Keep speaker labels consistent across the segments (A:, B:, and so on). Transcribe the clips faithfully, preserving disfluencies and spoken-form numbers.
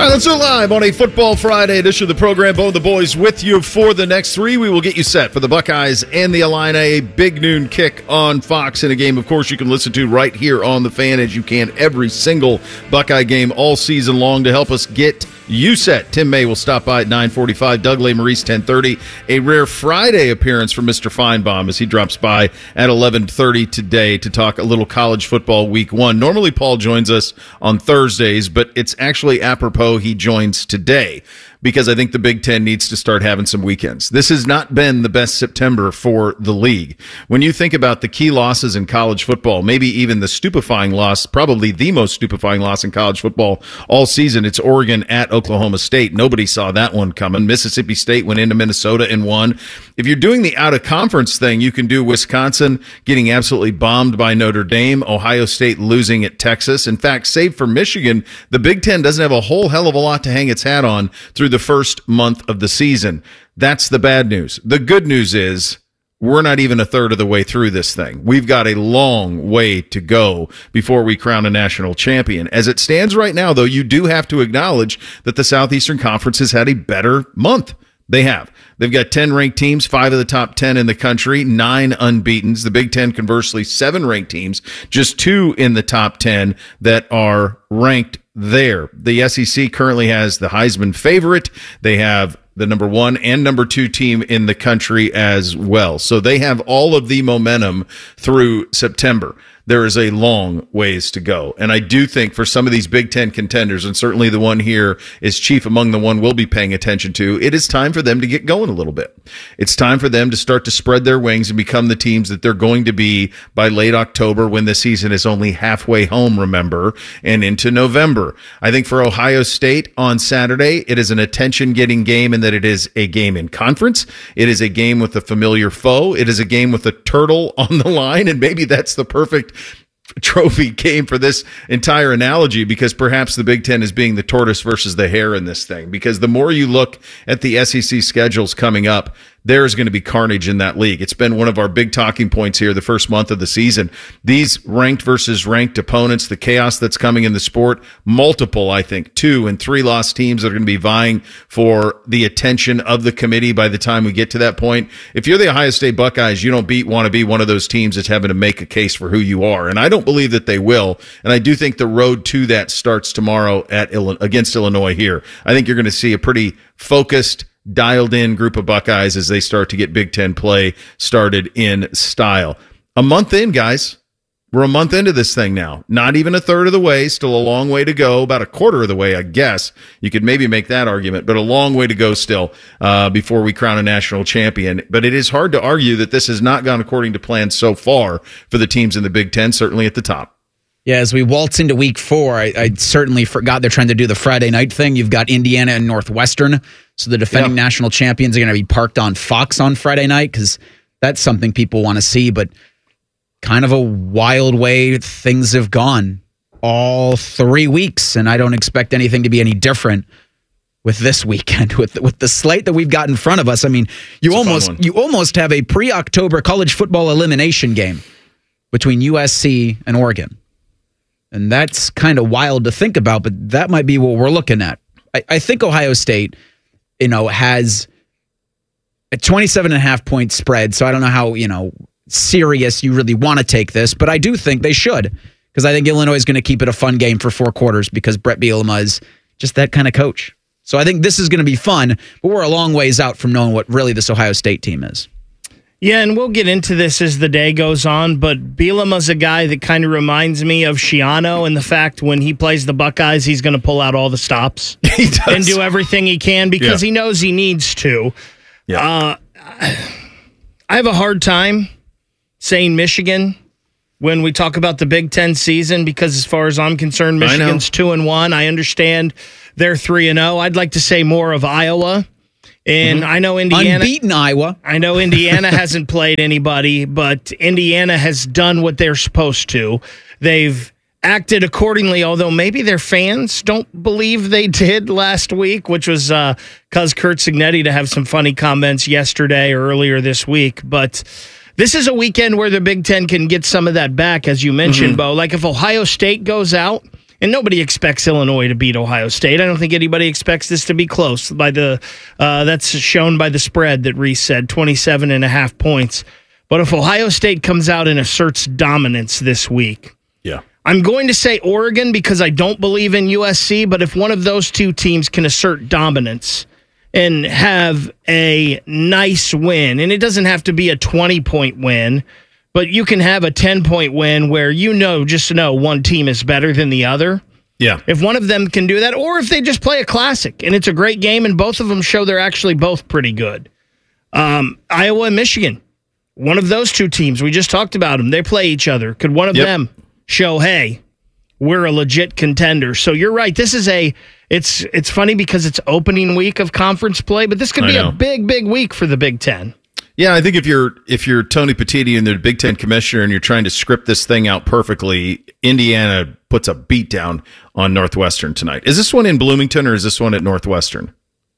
A: All right, let's do it live on a Football Friday edition of the program. Bo and the boys with you for the next three. We will get you set for the Buckeyes and the Illini. A big noon kick on Fox in a game, of course, you can listen to right here on The Fan, as you can every single Buckeye game all season long. To help us get you set, Tim May will stop by at nine forty-five. Doug Lesmerises, ten thirty. A rare Friday appearance from Mister Feinbaum as he drops by at eleven thirty today to talk a little college football week one. Normally, Paul joins us on Thursdays, but it's actually apropos he joins today, because I think the Big Ten needs to start having some weekends. This has not been the best September for the league. When you think about the key losses in college football, maybe even the stupefying loss, probably the most stupefying loss in college football all season, it's Oregon at Oklahoma State. Nobody saw that one coming. Mississippi State went into Minnesota and won. If you're doing the out-of-conference thing, you can do Wisconsin getting absolutely bombed by Notre Dame, Ohio State losing at Texas. In fact, save for Michigan, the Big Ten doesn't have a whole hell of a lot to hang its hat on through the first month of the season. That's the bad news. The good news is we're not even a third of the way through this thing. We've got a long way to go before we crown a national champion. As it stands right now, though, you do have to acknowledge that the Southeastern Conference has had a better month. They have. They've got ten ranked teams, five of the top ten in the country, nine unbeatens. The Big Ten, conversely, seven ranked teams, just two in the top ten that are ranked there. The S E C currently has the Heisman favorite. They have the number one and number two team in the country as well. So they have all of the momentum through September. There is a long ways to go. And I do think for some of these Big Ten contenders, and certainly the one here is chief among the one we'll be paying attention to, it is time for them to get going a little bit. It's time for them to start to spread their wings and become the teams that they're going to be by late October, when the season is only halfway home, remember, and into November. I think for Ohio State on Saturday, it is an attention-getting game in that it is a game in conference. It is a game with a familiar foe. It is a game with a turtle on the line, and maybe that's the perfect trophy game for this entire analogy, because perhaps the Big Ten is being the tortoise versus the hare in this thing. Because the more you look at the S E C schedules coming up, there's going to be carnage in that league. It's been one of our big talking points here the first month of the season. These ranked versus ranked opponents, the chaos that's coming in the sport, multiple, I think, two and three loss teams that are going to be vying for the attention of the committee by the time we get to that point. If you're the Ohio State Buckeyes, you don't be, want to be one of those teams that's having to make a case for who you are. And I don't believe that they will. And I do think the road to that starts tomorrow at against Illinois here. I think you're going to see a pretty focused, dialed-in group of Buckeyes as they start to get Big Ten play started in style. A month in, guys. We're a month into this thing now. Not even a third of the way. Still a long way to go. About a quarter of the way, I guess. You could maybe make that argument, but a long way to go still uh, before we crown a national champion. But it is hard to argue that this has not gone according to plan so far for the teams in the Big Ten, certainly at the top.
B: Yeah, as we waltz into week four, I, I certainly forgot they're trying to do the Friday night thing. You've got Indiana and Northwestern, so the defending yeah. national champions are going to be parked on Fox on Friday night, because that's something people want to see. But kind of a wild way things have gone all three weeks, and I don't expect anything to be any different with this weekend, with the, with the slate that we've got in front of us. I mean, you it's almost you almost have a pre-October college football elimination game between U S C and Oregon. And that's kind of wild to think about, but that might be what we're looking at. I, I think Ohio State, you know, has a twenty-seven and a half point spread, so I don't know how, you know, serious you really want to take this, but I do think they should, because I think Illinois is going to keep it a fun game for four quarters, because Brett Bielema is just that kind of coach. So I think this is going to be fun, but we're a long ways out from knowing what really this Ohio State team is.
C: Yeah, and we'll get into this as the day goes on, but Bielema's a guy that kind of reminds me of Schiano, and the fact when he plays the Buckeyes, he's going to pull out all the stops
A: he does.
C: and do everything he can because yeah. he knows he needs to. Yeah. Uh, I have a hard time saying Michigan when we talk about the Big Ten season, because as far as I'm concerned, Michigan's two and one. I understand they're three and zero. I'd like to say more of Iowa. And mm-hmm. I know Indiana...
B: Unbeaten Iowa.
C: I know Indiana hasn't played anybody, but Indiana has done what they're supposed to. They've acted accordingly, although maybe their fans don't believe they did last week, which was uh, cause Curt Cignetti to have some funny comments yesterday or earlier this week. But this is a weekend where the Big Ten can get some of that back, as you mentioned, mm-hmm. Bo. Like if Ohio State goes out And nobody expects Illinois to beat Ohio State. I don't think anybody expects this to be close. By the uh, that's shown by the spread that Reese said, twenty-seven and a half points. But if Ohio State comes out and asserts dominance this week,
A: yeah,
C: I'm going to say Oregon because I don't believe in U S C. But if one of those two teams can assert dominance and have a nice win, and it doesn't have to be a twenty-point win, but you can have a ten-point win where you know, just to know one team is better than the other.
A: Yeah.
C: If one of them can do that, or if they just play a classic, and it's a great game, and both of them show they're actually both pretty good. Um, Iowa and Michigan, one of those two teams, we just talked about them. They play each other. Could one of
A: yep.
C: them show, hey, we're a legit contender? So you're right. This is a, it's it's funny because it's opening week of conference play, but this could be a big, big week for the Big Ten.
A: Yeah, I think if you're if you're Tony Petitti and the Big Ten commissioner and you're trying to script this thing out perfectly, Indiana puts a beat down on Northwestern tonight. Is this one in Bloomington or is this one at Northwestern?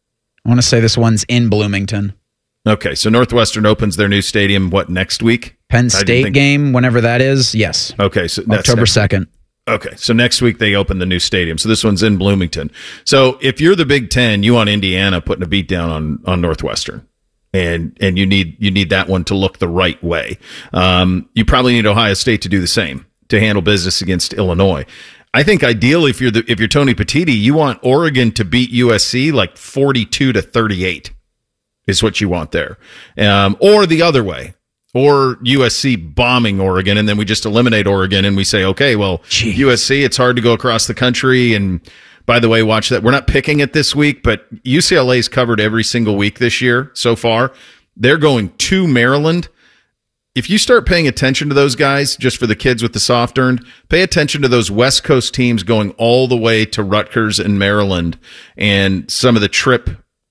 B: I want to say this one's in Bloomington.
A: Okay, so Northwestern opens their new stadium, what, next week?
B: Penn State think... game, whenever that is, yes.
A: Okay, so that's
B: October second.
A: Okay, so next week they open the new stadium. So this one's in Bloomington. So if you're the Big Ten, you want Indiana putting a beat down on, on Northwestern. And and you need you need that one to look the right way. Um, you probably need Ohio State to do the same, to handle business against Illinois. I think ideally, if you're the if you're Tony Petitti, you want Oregon to beat U S C like forty-two to thirty-eight is what you want there, um, or the other way, or U S C bombing Oregon, and then we just eliminate Oregon and we say, okay, well, Jeez. U S C, it's hard to go across the country and. By the way, watch that. We're not picking it this week, but U C L A's covered every single week this year so far. They're going to Maryland. If you start paying attention to those guys, just for the kids with the soft earned, pay attention to those West Coast teams going all the way to Rutgers and Maryland and some of the trip,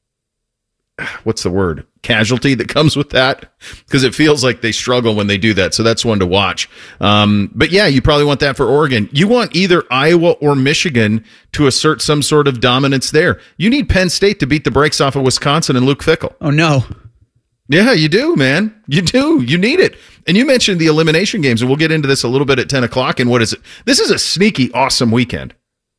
A: what's the word, casualty that comes with that, because it feels like they struggle when they do that. So that's one to watch. Um, but yeah, you probably want that for Oregon. You want either Iowa or Michigan to assert some sort of dominance there. You need Penn State to beat the brakes off of Wisconsin and Luke Fickell.
B: Oh, no.
A: Yeah, you do, man. You do. You need it. And you mentioned the elimination games, and we'll get into this a little bit at ten o'clock. And what is it? This is a sneaky, awesome weekend.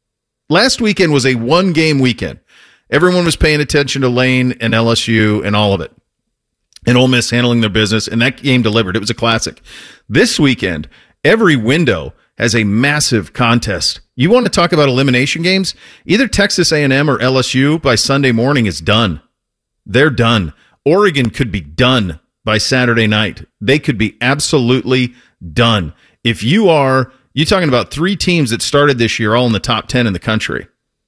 A: Last weekend was a one-game weekend. Everyone was paying attention to Lane and L S U and all of it. And Ole Miss handling their business, and that game delivered. It was a classic. This weekend, every window has a massive contest. You want to talk about elimination games? Either Texas A and M or L S U by Sunday morning is done. They're done. Oregon could be done by Saturday night. They could be absolutely done. If you are, you're talking about three teams that started this year all in the top ten in the country.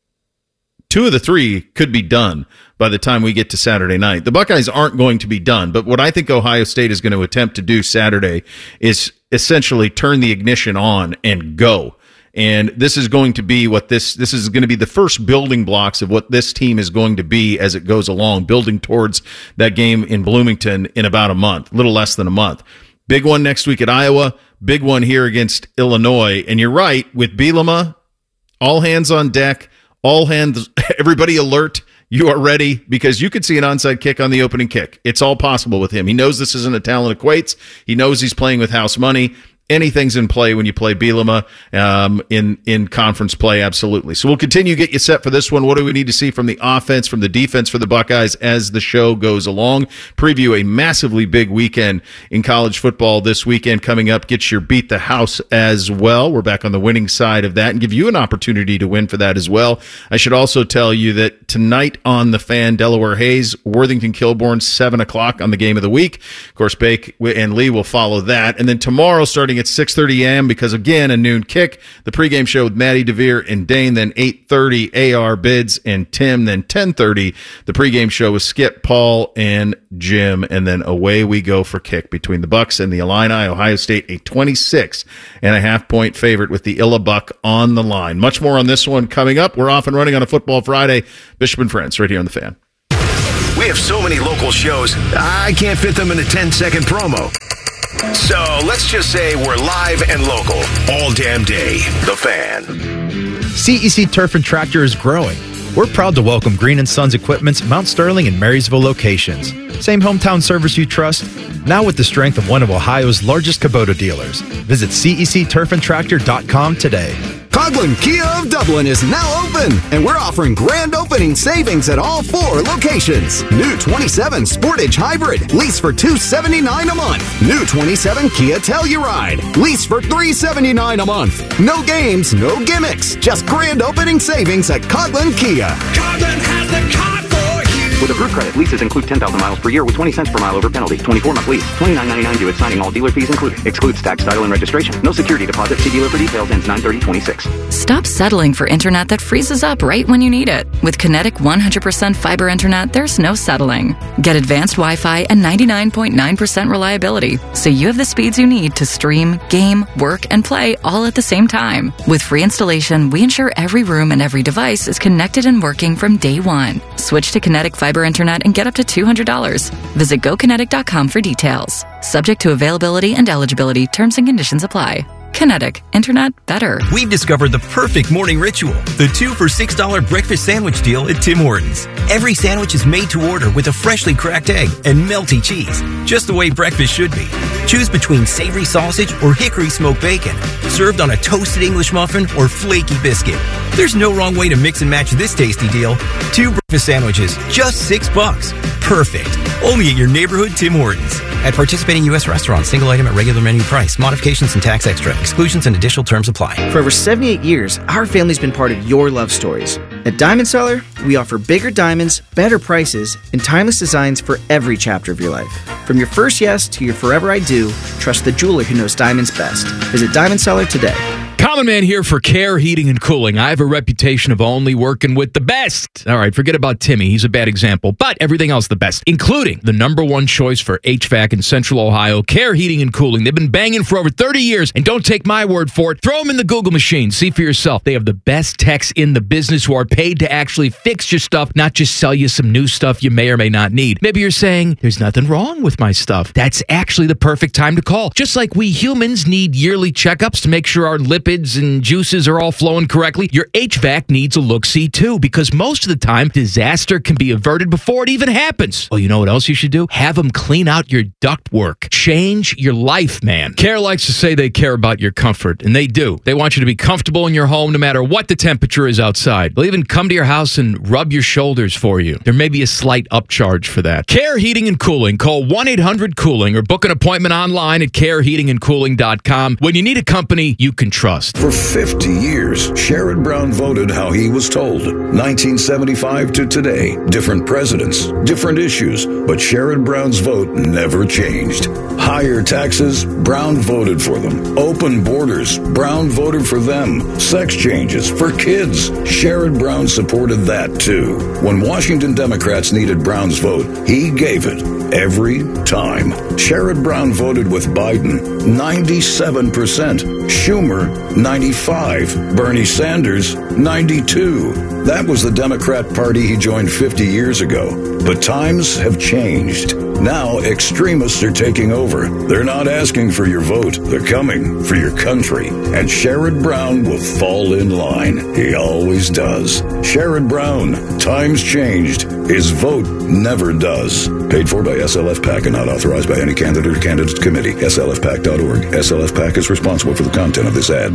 A: Two of the three could be done by the time we get to Saturday night. The Buckeyes aren't going to be done, but what I think Ohio State is going to attempt to do Saturday is essentially turn the ignition on and go. And this is going to be what this, this is going to be the first building blocks of what this team is going to be as it goes along, building towards that game in Bloomington in about a month, a little less than a month. Big one next week at Iowa, big one here against Illinois. And you're right, with Bielema, all hands on deck. All hands, everybody alert. You are ready because you could see an onside kick on the opening kick. It's all possible with him. He knows this isn't a talent equates. He knows he's playing with house money. Anything's in play when you play Bielema um, in, in conference play, absolutely. So we'll continue to get you set for this one. What do we need to see from the offense, from the defense for the Buckeyes as the show goes along? Preview a massively big weekend in college football this weekend coming up. Get your Beat the House as well. We're back on the winning side of that and give you an opportunity to win for that as well. I should also tell you that tonight on The Fan, Delaware Hayes, Worthington Kilbourne, seven o'clock on the game of the week. Of course, Bake and Lee will follow that. And then tomorrow, starting at six thirty a.m. because, again, a noon kick. The pregame show with Maddie DeVere and Dane, then eight thirty, A R Bids and Tim, then ten thirty. The pregame show with Skip, Paul, and Jim, and then away we go for kick between the Bucks and the Illini. Ohio State, a twenty-six and a half point favorite with the Illa Buck on the line. Much more on this one coming up. We're off and running on a Football Friday. Bishop and Friends, right here on The Fan.
D: We have so many local shows, I can't fit them in a ten-second promo. So let's just say we're live and local all damn day. The Fan.
E: C E C Turf and Tractor is growing. We're proud to welcome Green and Sons Equipment's Mount Sterling and Marysville locations. Same hometown service you trust, now with the strength of one of Ohio's largest Kubota dealers. Visit C E C turf and tractor dot com today.
F: Coghlan Kia of Dublin is now open, and we're offering grand opening savings at all four locations. New twenty-seven Sportage Hybrid, lease for two hundred seventy-nine dollars a month. New twenty-seven Kia Telluride, lease for three hundred seventy-nine dollars a month. No games, no gimmicks, just grand opening savings at Coghlan Kia.
G: Coghlan has the car for you.
H: With approved credit, leases include ten thousand miles per year with twenty cents per mile over penalty. twenty-four month lease. twenty-nine ninety-nine due at signing, all dealer fees included. Excludes tax, title, and registration. No security deposit. See dealer for details. Ends nine thirty twenty-six.
I: Stop settling for internet that freezes up right when you need it. With Kinetic one hundred percent fiber internet, there's no settling. Get advanced Wi-Fi and ninety-nine point nine percent reliability, so you have the speeds you need to stream, game, work, and play all at the same time. With free installation, we ensure every room and every device is connected and working from day one. Switch to Kinetic fiber internet and get up to two hundred dollars. Visit go kinetic dot com for details. Subject to availability and eligibility. Terms and conditions apply. Kinetic. Internet better.
J: We've discovered the perfect morning ritual. The two for six dollars breakfast sandwich deal at Tim Hortons. Every sandwich is made to order with a freshly cracked egg and melty cheese. Just the way breakfast should be. Choose between savory sausage or hickory smoked bacon. Served on a toasted English muffin or flaky biscuit. There's no wrong way to mix and match this tasty deal. Two breakfast sandwiches, just six bucks. Perfect. Only at your neighborhood Tim Hortons. At participating U S restaurants, single item at regular menu price. Modifications and tax extra. Exclusions and additional terms apply.
K: For over seventy-eight years, our family's been part of your love stories. At Diamond Seller, we offer bigger diamonds, better prices, and timeless designs for every chapter of your life. From your first yes to your forever I do, trust the jeweler who knows diamonds best. Visit Diamond Seller today.
L: Common Man here for Care Heating and Cooling. I have a reputation of only working with the best. All right, forget about Timmy. He's a bad example, but everything else the best, including the number one choice for H V A C in Central Ohio, Care Heating and Cooling. They've been banging for over thirty years, and don't take my word for it. Throw them in the Google machine. See for yourself. They have the best techs in the business who are paid to actually fix your stuff, not just sell you some new stuff you may or may not need. Maybe you're saying, there's nothing wrong with my stuff. That's actually the perfect time to call. Just like we humans need yearly checkups to make sure our lipids and juices are all flowing correctly, your H V A C needs a look-see too, because most of the time, disaster can be averted before it even happens. Well, you know what else you should do? Have them clean out your ductwork. Change your life, man. Care likes to say they care about your comfort, and they do. They want you to be comfortable in your home no matter what the temperature is outside. They'll even come to your house and rub your shoulders for you. There may be a slight upcharge for that. Care Heating and Cooling. Call one eight hundred cooling or book an appointment online at care heating and cooling dot com when you need a company you can trust.
M: For fifty years, Sherrod Brown voted how he was told. nineteen seventy-five to today, different presidents, different issues, but Sherrod Brown's vote never changed. Higher taxes, Brown voted for them. Open borders, Brown voted for them. Sex changes for kids, Sherrod Brown supported that too. When Washington Democrats needed Brown's vote, he gave it every time. Sherrod Brown voted with Biden, ninety-seven percent. Schumer, ninety-five. Bernie Sanders, ninety-two. That was the Democrat Party he joined fifty years ago. But times have changed. Now extremists are taking over. They're not asking for your vote. They're coming for your country. And Sherrod Brown will fall in line. He always does. Sherrod Brown, times changed. His vote never does. Paid for by S L F PAC and not authorized by any candidate or candidate committee. S L F P A C dot org. S L F PAC is responsible for the content of this ad.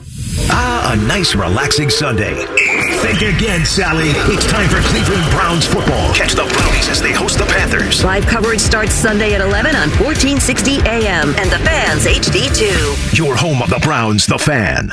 D: Ah, a nice, relaxing Sunday. Think again, Sally. It's time for Cleveland Browns football. Catch the Brownies as they host the Panthers.
N: Live coverage starts Sunday at eleven on fourteen sixty A M and the Fan's H D two.
D: Your home of the Browns, the Fan.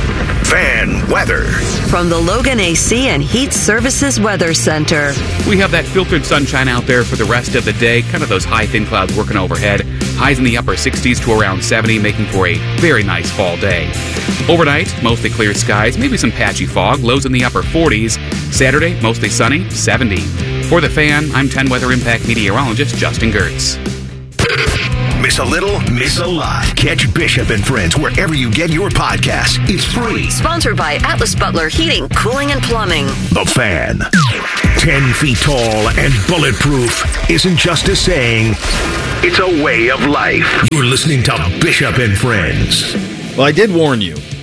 D: Fan weather.
N: From the Logan A C and Heat Services Weather Center.
O: We have that filtered sunshine out there for the rest of the day. Kind of those high, thin clouds working overhead. Highs in the upper sixties to around seventy, making for a very nice fall day. Overnight, mostly clear skies, maybe some patchy fog. Lows in the upper forties. Saturday, mostly sunny, seventy. For the Fan, I'm ten Weather Impact meteorologist Justin Gertz.
D: Miss a little, miss a lot. Catch Bishop and Friends wherever you get your podcasts. It's free.
N: Sponsored by Atlas Butler Heating, Cooling, and Plumbing.
D: The Fan. Ten feet tall and bulletproof isn't just a saying. It's a way of life. You're listening to Bishop and Friends.
A: Well, I did warn you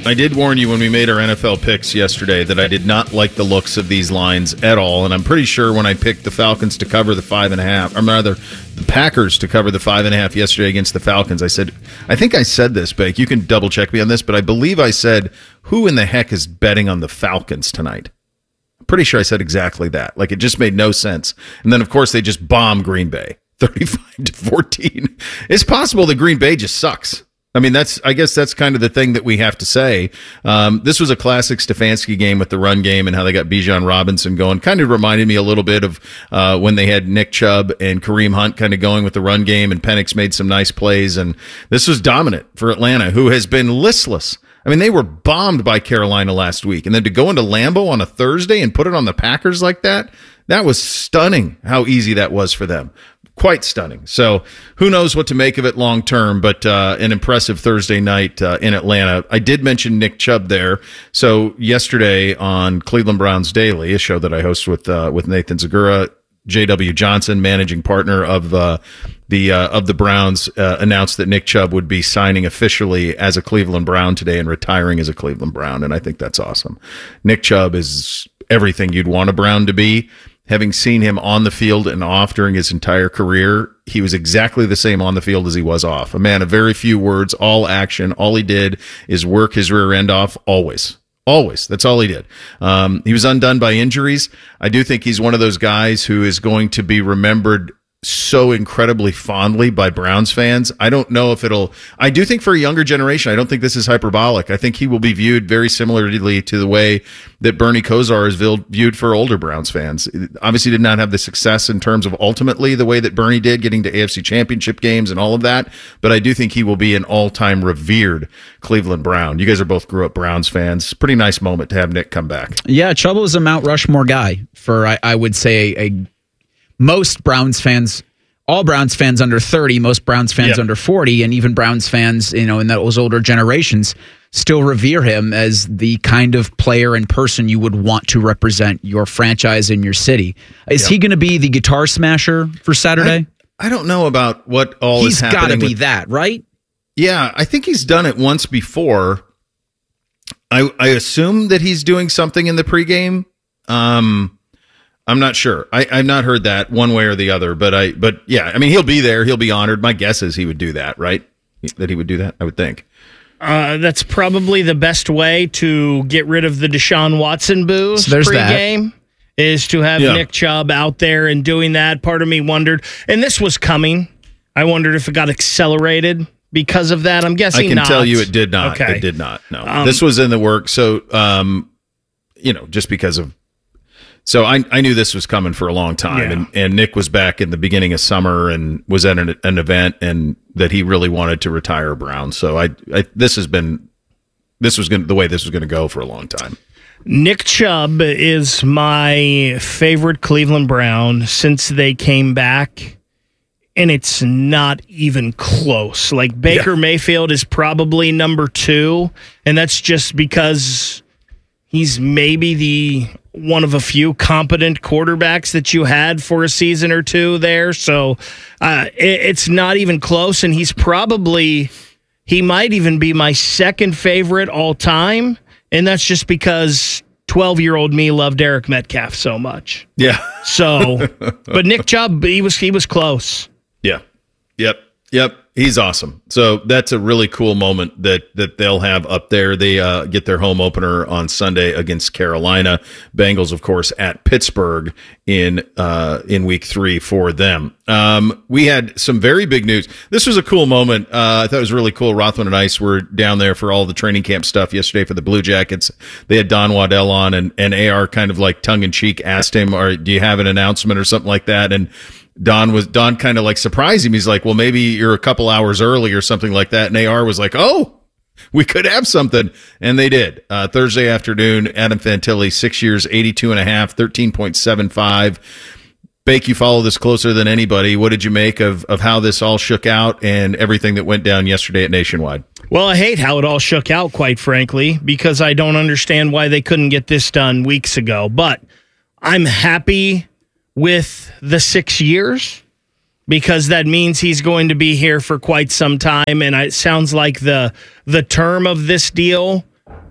A: I did warn you when we made our N F L picks yesterday that I did not like the looks of these lines at all, and I'm pretty sure when I picked the Falcons to cover the five and a half, or rather, the Packers to cover the five and a half yesterday against the Falcons, I said, I think I said this, Bake, you can double check me on this, but I believe I said, who in the heck is betting on the Falcons tonight? I'm pretty sure I said exactly that. Like, it just made no sense. And then, of course, they just bombed Green Bay, thirty-five to fourteen. It's possible that Green Bay just sucks. I mean, that's, I guess that's kind of the thing that we have to say. Um, this was a classic Stefanski game with the run game and how they got Bijan Robinson going. Kind of reminded me a little bit of uh, when they had Nick Chubb and Kareem Hunt kind of going with the run game, and Penix made some nice plays. And this was dominant for Atlanta, who has been listless. I mean, they were bombed by Carolina last week. And then to go into Lambeau on a Thursday and put it on the Packers like that, that was stunning how easy that was for them. Quite stunning. So who knows what to make of it long term, but uh, an impressive Thursday night uh, in Atlanta. I did mention Nick Chubb there. So yesterday on Cleveland Browns Daily, a show that I host with uh, with Nathan Zagura, J W Johnson, managing partner of uh, the uh, of the Browns, uh, announced that Nick Chubb would be signing officially as a Cleveland Brown today and retiring as a Cleveland Brown, and I think that's awesome. Nick Chubb is everything you'd want a Brown to be. Having seen him on the field and off during his entire career, he was exactly the same on the field as he was off. A man of very few words, all action. All he did is work his rear end off always. Always. That's all he did. Um, he was undone by injuries. I do think he's one of those guys who is going to be remembered so incredibly fondly by Browns fans. I don't know if it'll, I do think for a younger generation, I don't think this is hyperbolic. I think he will be viewed very similarly to the way that Bernie Kosar is viewed for older Browns fans. Obviously did not have the success in terms of ultimately the way that Bernie did, getting to A F C championship games and all of that. But I do think he will be an all-time revered Cleveland Brown. You guys are both grew up Browns fans. Pretty nice moment to have Nick come back.
B: Yeah, Chubb was a Mount Rushmore guy for, I, I would say, a, a most Browns fans, all Browns fans under thirty, most Browns fans yep. under forty, and even Browns fans, you know, in those older generations still revere him as the kind of player and person you would want to represent your franchise in your city. Is yep. he going to be the guitar smasher for Saturday?
A: I, I don't know about what all
B: he's
A: is happening.
B: He's got to be
A: with,
B: that, right?
A: Yeah, I think he's done it once before. I I assume that he's doing something in the pregame. Um I'm not sure. I, I've not heard that one way or the other, but I, but yeah, I mean, he'll be there. He'll be honored. My guess is he would do that, right? That he would do that, I would think.
C: Uh, that's probably the best way to get rid of the Deshaun Watson boos
B: so
C: pregame, is to have
A: yeah.
C: Nick Chubb out there and doing that. Part of me wondered, and this was coming, I wondered if it got accelerated because of that. I'm guessing
A: I can
C: not.
A: tell you it did not.
C: Okay.
A: It did not. No,
C: um,
A: this was in the works. So, um, you know, just because of, So I I knew this was coming for a long time,
C: yeah.
A: and, and Nick was back in the beginning of summer and was at an, an event, and that he really wanted to retire Brown. So I, I this has been this was going the way this was going to go for a long time.
C: Nick Chubb is my favorite Cleveland Brown since they came back, and it's not even close. Like Baker yeah. Mayfield is probably number two, and that's just because he's maybe the one of a few competent quarterbacks that you had for a season or two there. So uh, it, it's not even close. And he's probably, he might even be my second favorite all time. And that's just because twelve-year-old me loved Derek Metcalf so much.
A: Yeah.
C: So, but Nick Chubb, he was, he was close.
A: Yeah. Yep. Yep. He's awesome. So that's a really cool moment that that they'll have up there. They uh, get their home opener on Sunday against Carolina. Bengals, of course, at Pittsburgh in uh, in week three for them. Um, we had some very big news. This was a cool moment. Uh, I thought it was really cool. Rothman and Ice were down there for all the training camp stuff yesterday for the Blue Jackets. They had Don Waddell on, and, and A R kind of like tongue-in-cheek asked him, or do you have an announcement or something like that? And Don was Don kind of like surprised him. He's like, well, maybe you're a couple hours early or something like that. And A R was like, oh, we could have something. And they did. Uh, Thursday afternoon, Adam Fantilli, six years, eighty-two and a half, thirteen point seven five. Bake, you follow this closer than anybody. What did you make of, of how this all shook out and everything that went down yesterday at Nationwide?
C: Well, I hate how it all shook out, quite frankly, because I don't understand why they couldn't get this done weeks ago. But I'm happy with the six years because that means he's going to be here for quite some time. And it sounds like the the term of this deal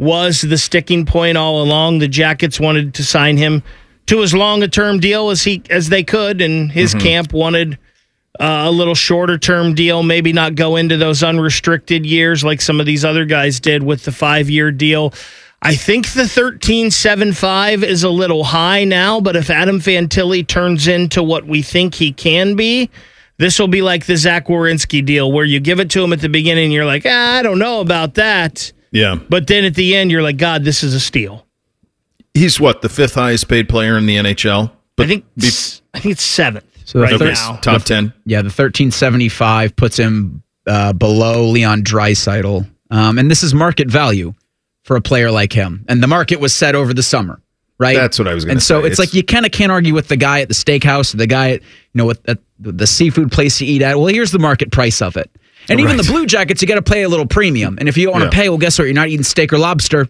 C: was the sticking point all along. The Jackets wanted to sign him to as long a term deal as he as they could, and his mm-hmm. camp wanted uh, a little shorter term deal, maybe not go into those unrestricted years like some of these other guys did with the five-year deal. I think the thirteen seventy-five is a little high now, but if Adam Fantilli turns into what we think he can be, this will be like the Zach Werenski deal where you give it to him at the beginning and you're like, ah, I don't know about that.
A: Yeah.
C: But then at the end, you're like, God, this is a steal.
A: He's what, the fifth highest paid player in the N H L? But
C: I think be- I think it's seventh
B: so
C: right
B: thir-
C: now.
A: Top
B: the,
A: ten.
B: Yeah, the thirteen seventy-five puts him uh, below Leon Draisaitl. Um, and this is market value for a player like him. And the market was set over the summer, right?
A: That's what I was going to
B: say. And so
A: say.
B: it's, it's like you kind of can't argue with the guy at the steakhouse or the guy at, you know, with at the seafood place you eat at. Well, here's the market price of it. And right. even the Blue Jackets, you got to pay a little premium. And if you don't want to yeah. pay, well, guess what? You're not eating steak or lobster.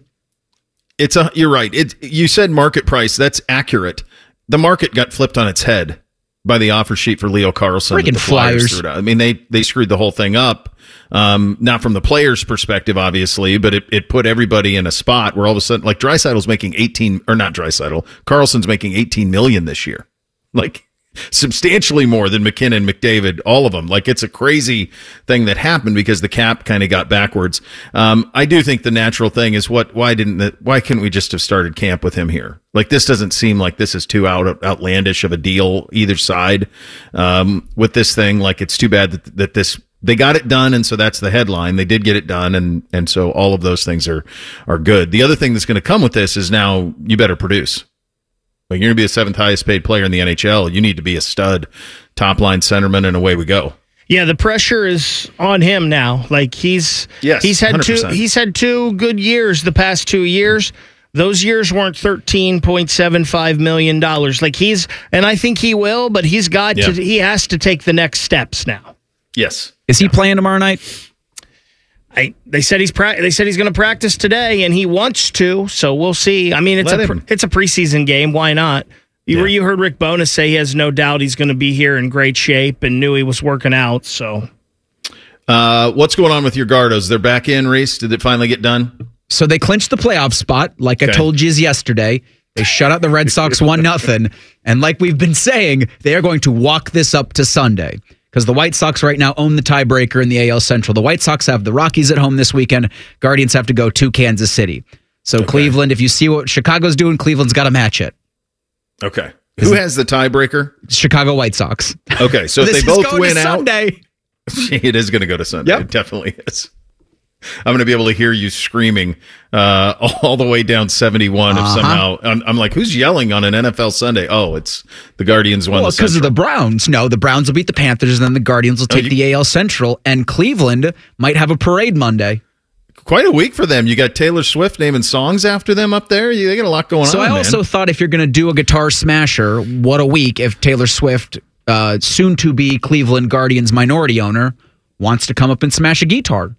A: It's a. You're right. It. You said market price. That's accurate. The market got flipped on its head by the offer sheet for Leo Carlsson.
B: Freaking
A: the Flyers.
B: Flyers.
A: I mean, they they screwed the whole thing up. Um, not from the players' perspective, obviously, but it, it put everybody in a spot where all of a sudden, like Draisaitl's making eighteen, or not Draisaitl, Carlson's making eighteen million this year, like substantially more than McKinnon, McDavid, all of them. Like it's a crazy thing that happened because the cap kind of got backwards. Um, I do think the natural thing is what? Why didn't the, Why couldn't we just have started camp with him here? Like this doesn't seem like this is too out outlandish of a deal either side. Um, with this thing, like it's too bad that that this. They got it done, and so that's the headline. They did get it done, and and so all of those things are are good. The other thing that's going to come with this is now you better produce. Like you're going to be the seventh highest paid player in the N H L. You need to be a stud, top line centerman, and away we go.
C: Yeah, the pressure is on him now. Like he's
A: yes,
C: he's had
A: one hundred percent.
C: two he's had two good years the past two years. Those years weren't thirteen point seven five million dollars. Like he's and I think he will, but he's got yeah. to he has to take the next steps now.
A: Yes.
B: Is he playing tomorrow night?
C: I they said he's pra- they said he's going to practice today, and he wants to. So we'll see. I mean, it's Let a it's a preseason game. Why not? You yeah. you heard Rick Bowness say he has no doubt he's going to be here in great shape, and knew he was working out. So,
A: uh, what's going on with your Gardos? They're back in, Reese. Did it finally get done?
B: So they clinched the playoff spot, like okay. I told you yesterday. They shut out the Red Sox one nothing, and like we've been saying, they are going to walk this up to Sunday. Because the White Sox right now own the tiebreaker in the A L Central. The White Sox have the Rockies at home this weekend. Guardians have to go to Kansas City. So okay. Cleveland, if you see what Chicago's doing, Cleveland's got to match it.
A: Okay. Who has the tiebreaker?
B: Chicago White Sox.
A: Okay, so if they both win out,
B: Sunday.
A: It is going to go to Sunday.
B: Yep.
A: It definitely is. I'm going to be able to hear you screaming uh, all the way down seventy-one. Uh-huh. If somehow I'm, I'm like, who's yelling on an N F L Sunday? Oh, it's the Guardians won.
B: Well,
A: the
B: because of the Browns. No, the Browns will beat the Panthers, and then the Guardians will take oh, you, the A L Central, and Cleveland might have a parade Monday.
A: Quite a week for them. You got Taylor Swift naming songs after them up there. You, they got a lot going
B: so
A: on.
B: So I also
A: man.
B: thought if you're going to do a guitar smasher, what a week if Taylor Swift, uh, soon to be Cleveland Guardians minority owner, wants to come up and smash a guitar.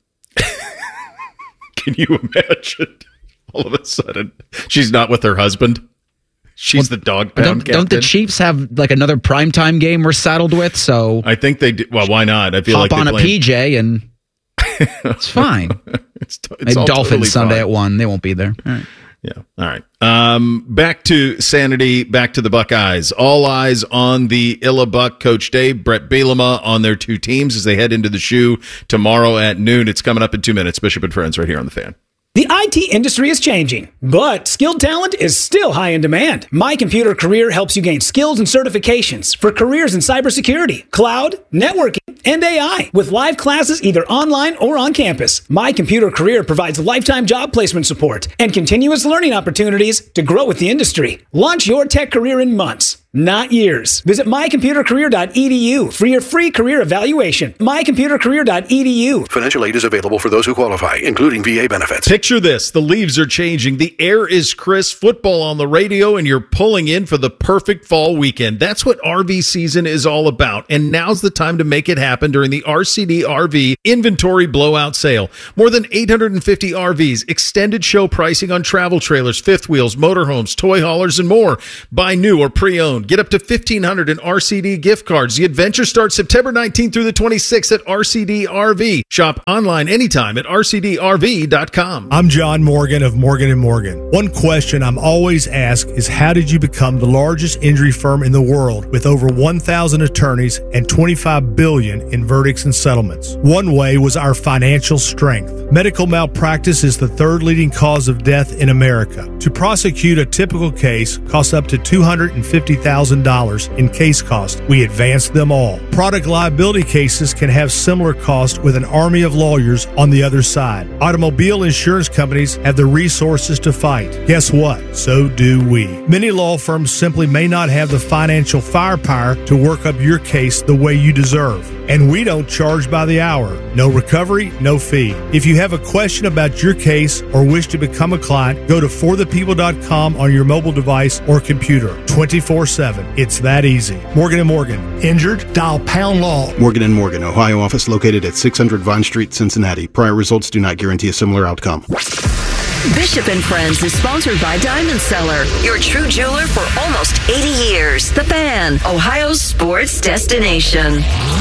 A: Can you imagine? All of a sudden, she's not with her husband. She's well, the dog pound
B: don't,
A: captain.
B: Don't the Chiefs have like another primetime game we're saddled with? So
A: I think they do. Well, why not? I feel
B: hop
A: like
B: on a
A: playing...
B: P J and it's fine.
A: it's it's
B: all Dolphins
A: totally
B: Sunday
A: fine.
B: At one. They won't be there. All right.
A: Yeah. All right. Um, back to sanity, back to the Buckeyes. All eyes on the Illabuck. Coach Dave, Brett Bielema on their two teams as they head into the shoe tomorrow at noon. It's coming up in two minutes. Bishop and Friends right here on The Fan.
P: The I T industry is changing, but skilled talent is still high in demand. My Computer Career helps you gain skills and certifications for careers in cybersecurity, cloud, networking, and A I with live classes either online or on campus. My Computer Career provides lifetime job placement support and continuous learning opportunities to grow with the industry. Launch your tech career in months, not years. Visit my computer career dot e d u for your free career evaluation. my computer career dot e d u.
Q: Financial aid is available for those who qualify, including V A benefits.
A: Picture this. The leaves are changing. The air is crisp. Football on the radio, and you're pulling in for the perfect fall weekend. That's what R V season is all about. And now's the time to make it happen during the R C D R V Inventory Blowout Sale. More than eight hundred fifty R Vs, extended show pricing on travel trailers, fifth wheels, motorhomes, toy haulers, and more. Buy new or pre-owned. and get up to fifteen hundred in R C D gift cards. The adventure starts September nineteenth through the twenty-sixth at R C D R V. Shop online anytime at R C D R V dot com.
R: I'm John Morgan of Morgan and Morgan. One question I'm always asked is, how did you become the largest injury firm in the world with over one thousand attorneys and twenty-five billion dollars in verdicts and settlements? One way was our financial strength. Medical malpractice is the third leading cause of death in America. To prosecute a typical case costs up to two hundred fifty thousand dollars in case cost. We advance them all. Product liability cases can have similar costs with an army of lawyers on the other side. Automobile insurance companies have the resources to fight. Guess what? So do we. Many law firms simply may not have the financial firepower to work up your case the way you deserve. And we don't charge by the hour. No recovery, no fee. If you have a question about your case or wish to become a client, go to for the people dot com on your mobile device or computer twenty-four seven. It's that easy. Morgan and Morgan. Injured? Dial pound law.
Q: Morgan and Morgan, Ohio office located at six hundred Vine Street, Cincinnati. Prior results do not guarantee a similar outcome.
N: Bishop and Friends is sponsored by Diamond Seller, your true jeweler for almost eighty years. The Fan, Ohio's sports destination.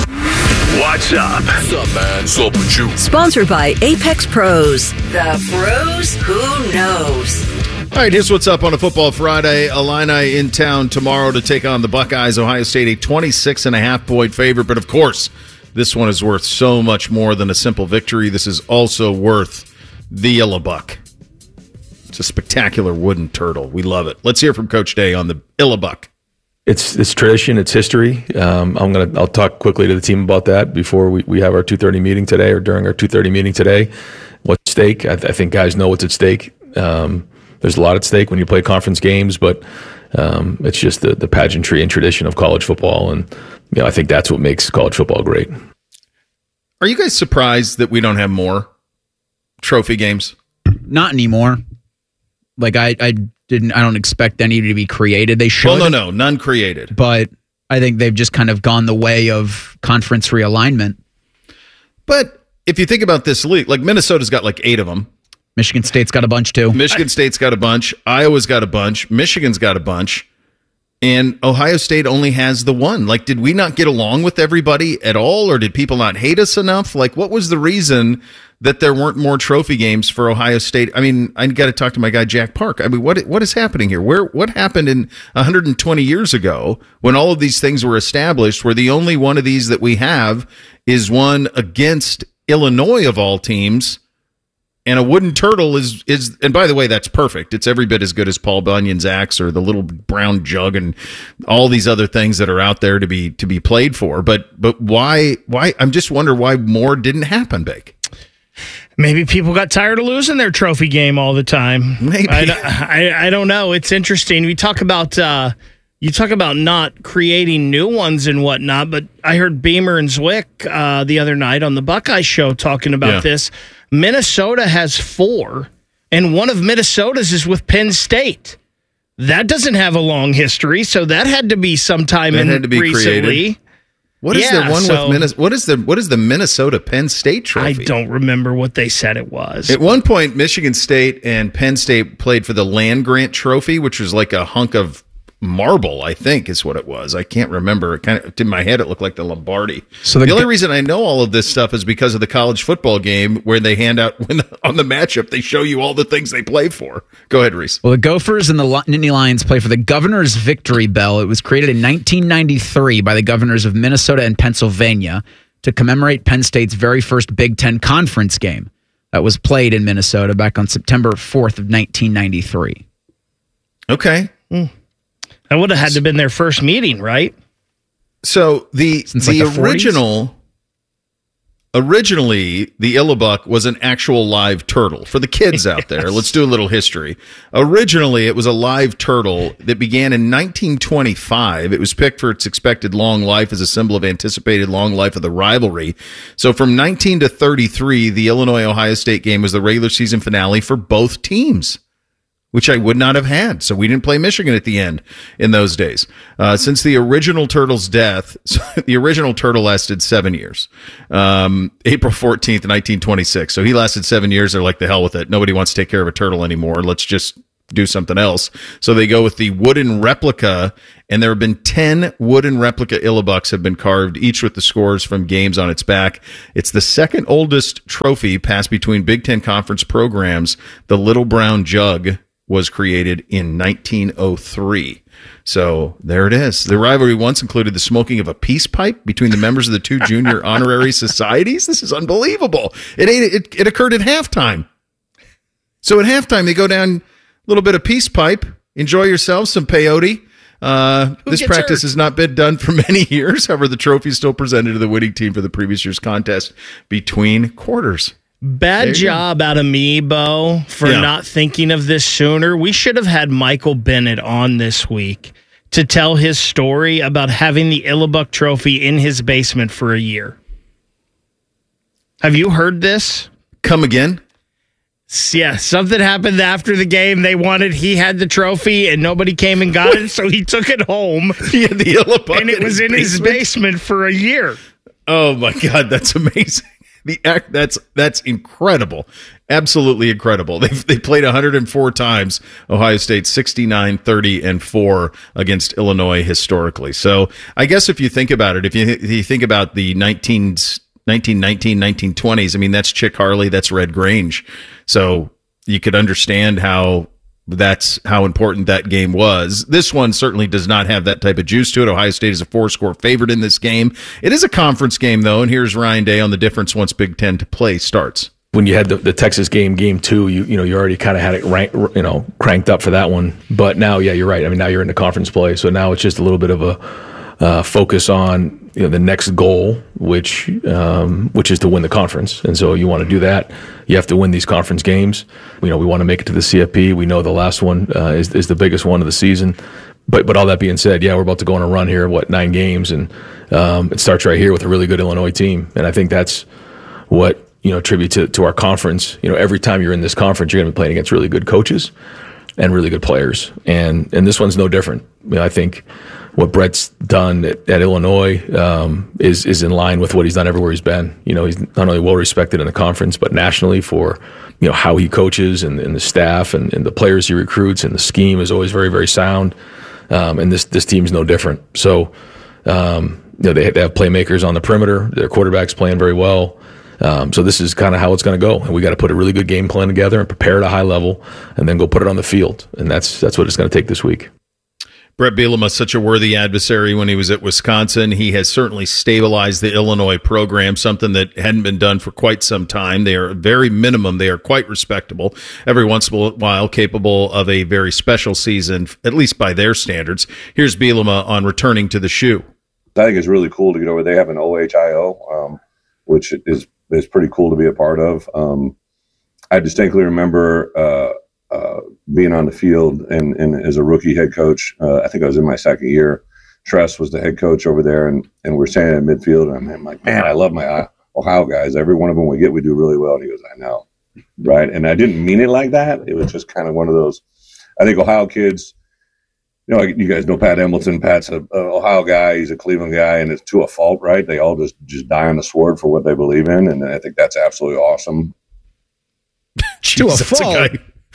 D: What's up? What's up, man? What's up with you?
N: Sponsored by Apex Pros, the pros who knows.
A: All right, here's what's up on a Football Friday. Illini in town tomorrow to take on the Buckeyes. Ohio State, a twenty-six and a half point favorite. But, of course, this one is worth so much more than a simple victory. This is also worth the Illabuck. It's a spectacular wooden turtle. We love it. Let's hear from Coach Day on the Illabuck.
S: It's it's tradition. It's history. Um, I'm gonna. I'll talk quickly to the team about that before we, we have our two thirty meeting today, or during our two thirty meeting today. What's at stake? I, th- I think guys know what's at stake. Um, there's a lot at stake when you play conference games, but um, it's just the the pageantry and tradition of college football, and you know I think that's what makes college football great.
A: Are you guys surprised that we don't have more trophy games?
B: Not anymore. Like I, I didn't. I don't expect any to be created. They should.
A: Well, no, no, none created.
B: But I think they've just kind of gone the way of conference realignment.
A: But if you think about this league, like Minnesota's got like eight of them.
B: Michigan State's got a bunch too.
A: Michigan State's got a bunch. Iowa's got a bunch. Michigan's got a bunch. And Ohio State only has the one. Like, did we not get along with everybody at all, or did people not hate us enough? Like, what was the reason that there weren't more trophy games for Ohio State? I mean, I got to talk to my guy Jack Park. I mean, what what is happening here? Where what happened in one hundred twenty years ago when all of these things were established, where the only one of these that we have is one against Illinois of all teams? And a wooden turtle is, is, and by the way, that's perfect. It's every bit as good as Paul Bunyan's axe or the little brown jug and all these other things that are out there to be, to be played for. But, but why, why, I'm just wondering why more didn't happen, Bake.
C: Maybe people got tired of losing their trophy game all the time.
A: Maybe.
C: I, I, I don't know. It's interesting. We talk about, uh, you talk about not creating new ones and whatnot, but I heard Beamer and Zwick uh, the other night on the Buckeye Show talking about
A: Yeah.
C: this. Minnesota has four, and one of Minnesota's is with Penn State. That doesn't have a long history, so that had to be sometime
A: That
C: in
A: had to be
C: recently.
A: created. What is
C: Yeah,
A: the one
C: so-
A: with Minnesota? What is the what is the Minnesota Penn State trophy?
C: I don't remember what they said it was.
A: At one point, Michigan State and Penn State played for the Land Grant Trophy, which was like a hunk of marble, I think is what it was. I can't remember. It kind of in my head, it looked like the Lombardi.
B: So
A: the,
B: the
A: only
B: g-
A: reason I know all of this stuff is because of the college football game where they hand out when on the matchup they show you all the things they play for. Go ahead, Reese.
B: Well, the Gophers and the Li- Nittany Lions play for the Governor's Victory Bell. It was created in nineteen ninety-three by the governors of Minnesota and Pennsylvania to commemorate Penn State's very first Big Ten Conference game that was played in Minnesota back on September fourth of nineteen ninety-three.
A: Okay.
C: Mm. That would have had to have been their first meeting, right?
A: So the
B: Since,
A: the,
B: like, the forties?
A: original originally the Illabuck was an actual live turtle. For the kids out there, let's do a little history. Originally, it was a live turtle that began in nineteen twenty-five. It was picked for its expected long life as a symbol of anticipated long life of the rivalry. So from nineteen to thirty-three, the Illinois-Ohio State game was the regular season finale for both teams, which I would not have had. So we didn't play Michigan at the end in those days. Uh, since the original turtle's death, so the original turtle lasted seven years. Um, April fourteenth, nineteen twenty-six. So he lasted seven years. They're like, the hell with it. Nobody wants to take care of a turtle anymore. Let's just do something else. So they go with the wooden replica, and there have been ten wooden replica Illabucks have been carved, each with the scores from games on its back. It's the second oldest trophy passed between Big Ten Conference programs. The Little Brown Jug was created in nineteen oh three. So there it is. The rivalry once included the smoking of a peace pipe between the members of the two junior honorary societies. This is unbelievable. It, it, it occurred at halftime. So at halftime, they go down a little bit of peace pipe. Enjoy yourselves some peyote. Uh, this practice hurt? has not been done for many years. However, the trophy is still presented to the winning team for the previous year's contest between quarters.
C: Bad job go. out of me, Bo, for yeah. not thinking of this sooner. We should have had Michael Bennett on this week to tell his story about having the Illabuck trophy in his basement for a year. Have you heard this?
A: Come again?
C: Yeah, something happened after the game. They wanted, he had the trophy and nobody came and got it, so he took it home.
A: He had the Illabuck
C: and it was in his basement? his basement for a year.
A: Oh my God, that's amazing. The act that's that's incredible. Absolutely incredible. They they played one hundred four times. Ohio State sixty-nine, thirty, and four against Illinois historically. So I guess if you think about it, if you, if you think about the nineteen nineteen, nineteen twenties, I mean, that's Chick Harley, that's Red Grange. So you could understand how that's how important that game was. This one certainly does not have that type of juice to it. Ohio State is a four-score favorite in this game. It is a conference game, though, and here's Ryan Day on the difference once Big Ten to play starts.
S: When you had the, the Texas game, game two, you you know you already kind of had it rank, you know cranked up for that one. But now, yeah, you're right. I mean, now you're in the conference play, so now it's just a little bit of a uh, focus on you know the next goal, which um, which is to win the conference. And so you want to do that. You have to win these conference games. You know, we want to make it to the C F P. We know the last one uh, is is the biggest one of the season. But but all that being said, yeah, we're about to go on a run here. What nine games, and um, it starts right here with a really good Illinois team. And I think that's what you know tribute to to our conference. You know, every time you're in this conference, you're going to be playing against really good coaches and really good players. And and this one's no different. I mean, I think what Brett's done at, at Illinois um, is is in line with what he's done everywhere he's been. You know, he's not only well respected in the conference, but nationally for you know how he coaches and, and the staff and, and the players he recruits, and the scheme is always very very sound. Um, and this this team's no different. So um, you know they, they have playmakers on the perimeter. Their quarterback's playing very well. Um, so this is kind of how it's going to go, and we got to put a really good game plan together and prepare at a high level, and then go put it on the field. And that's that's what it's going to take this week.
A: Brett Bielema, such a worthy adversary when he was at Wisconsin. He has certainly stabilized the Illinois program, something that hadn't been done for quite some time. They are very minimum. They are quite respectable. Every once in a while, capable of a very special season, at least by their standards. Here's Bielema on returning to the shoe.
T: I think it's really cool to get over. They have an O H I O, um, which is is pretty cool to be a part of. Um, I distinctly remember uh, uh, being on the field and, and as a rookie head coach. Uh, I think I was in my second year. Tress was the head coach over there, and, and we're standing at midfield, and I'm like, man, I love my Ohio guys. Every one of them we get, we do really well. And he goes, I know, right? And I didn't mean it like that. It was just kind of one of those. I think Ohio kids, you know, you guys know Pat Embleton. Pat's a, a Ohio guy. He's a Cleveland guy, and it's to a fault, right? They all just, just die on the sword for what they believe in, and I think that's absolutely awesome.
A: To a fault.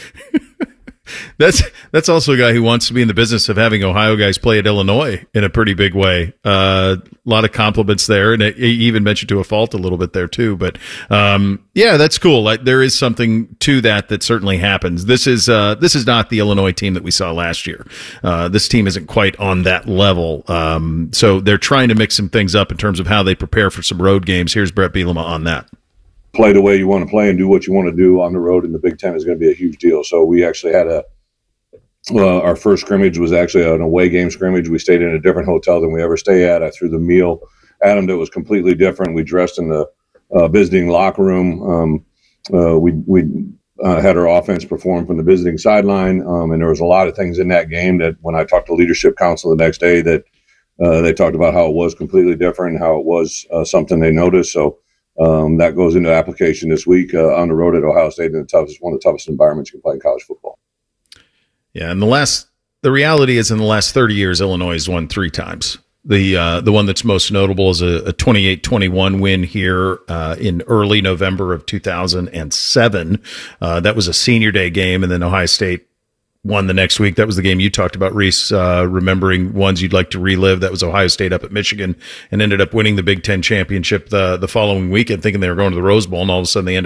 A: That's that's also a guy who wants to be in the business of having Ohio guys play at Illinois in a pretty big way. A uh, lot of compliments there, and he even mentioned to a fault a little bit there too. But um, yeah, that's cool. Like, there is something to that that certainly happens. This is uh, this is not the Illinois team that we saw last year. Uh, this team isn't quite on that level. Um, so they're trying to mix some things up in terms of how they prepare for some road games. Here's Brett Bielema on that.
T: Play the way you want to play and do what you want to do on the road in the Big Ten is going to be a huge deal. So we actually had a uh, our first scrimmage was actually an away game scrimmage. We stayed in a different hotel than we ever stay at. I threw the meal at them that was completely different. We dressed in the uh, visiting locker room. Um, uh, we we uh, had our offense perform from the visiting sideline, um, and there was a lot of things in that game that when I talked to leadership council the next day, that uh, they talked about how it was completely different, and how it was uh, something they noticed. So. Um, that goes into application this week uh, on the road at Ohio State, in the toughest, one of the toughest environments you can play in college football.
A: Yeah, and the last, the reality is, in the last thirty years, Illinois has won three times. The uh, the one that's most notable is a twenty-eight twenty-one win here uh, in early November of two thousand seven. Uh, that was a senior day game, and then Ohio State won the next week. That was the game you talked about, Reese, uh, remembering ones you'd like to relive. That was Ohio State up at Michigan and ended up winning the Big Ten championship the, the following week and thinking they were going to the Rose Bowl, and all of a sudden they ended